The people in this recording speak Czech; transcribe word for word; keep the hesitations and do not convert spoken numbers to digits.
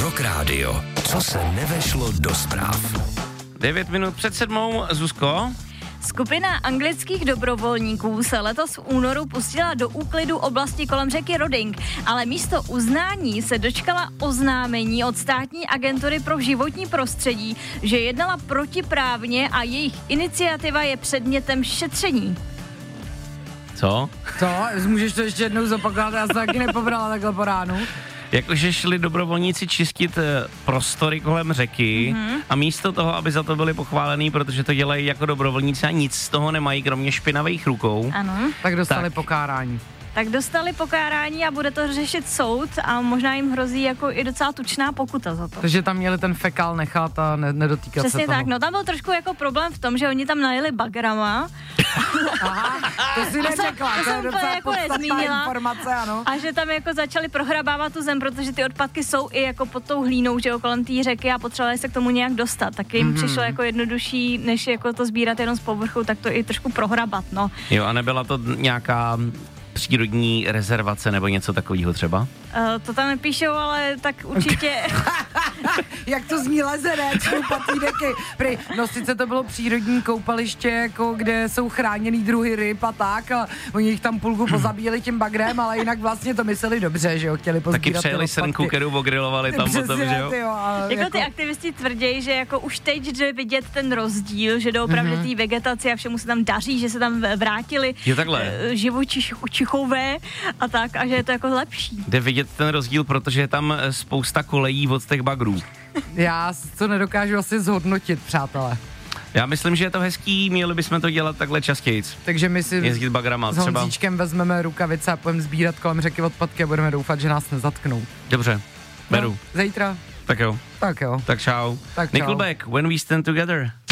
Rock Radio. Co se nevešlo do zpráv. Devět minut před sedmou, Zuzko. Skupina anglických dobrovolníků se letos v únoru pustila do úklidu oblasti kolem řeky Roding, ale místo uznání se dočkala oznámení od státní agentury pro životní prostředí, že jednala protiprávně a jejich iniciativa je předmětem šetření. Co? Co? Můžeš to ještě jednou zopakovat, já jsem taky nepobrala takhle po ránu. Jakože šli dobrovolníci čistit prostory kolem řeky mm-hmm. a místo toho, aby za to byli pochválení, protože to dělají jako dobrovolníci a nic z toho nemají, kromě špinavých rukou. Ano. Tak dostali Tak. pokárání. Tak dostali pokárání a bude to řešit soud a možná jim hrozí jako i docela tučná pokuta za to. Takže tam měli ten fekál nechat a ne, nedotýkat Přesně se toho. tak, no tam byl trošku jako problém v tom, že oni tam najeli bagrama. Aha, to si nečekla, to to, jsem je úplně docela jako podstatná nezmínila. informace, ano. A že tam jako začali prohrabávat tu zem, protože ty odpadky jsou i jako pod tou hlínou, že jo, kolem té řeky a potřebovali se k tomu nějak dostat. Tak jim mm-hmm. přišlo jako jednodušší, než jako to sbírat jenom z povrchu, tak to i trošku prohrabat, no. Jo, a nebyla to nějaká přírodní rezervace nebo něco takového třeba? Uh, to tam nepíšou, ale tak určitě... Jak to zní lezené, člupatý deky. Prý, no sice to bylo přírodní koupaliště, jako kde jsou chráněný druhy ryb a tak a oni jich tam půlku pozabíjeli tím bagrem, ale jinak vlastně to mysleli dobře, že jo, chtěli pozbírat. Taky přejeli srnku, kterou ogrilovali tam Přesně, potom, že jo? Tyjo, jako, jako ty aktivisti tvrdí, že jako už teď jde vidět ten rozdíl, že doopravdy mm-hmm. té vegetaci a všemu se tam daří, že se tam vrátili Jo, takhle. živočichové a tak a že je to jako lepší. Jde vidět ten rozdíl, protože je tam spousta kolejí od těch bagrů. Já to nedokážu asi zhodnotit, přátelé. Já myslím, že je to hezký, měli bychom to dělat takhle častěji. Takže my si Jezdit bagrama s třeba. Honzíčkem vezmeme rukavice a půjdeme sbírat kolem řeky odpadky a budeme doufat, že nás nezatknou. Dobře, beru. No, zítra. Tak jo, Tak jo. tak čau. Tak čau. Nickelback, When We Stand Together.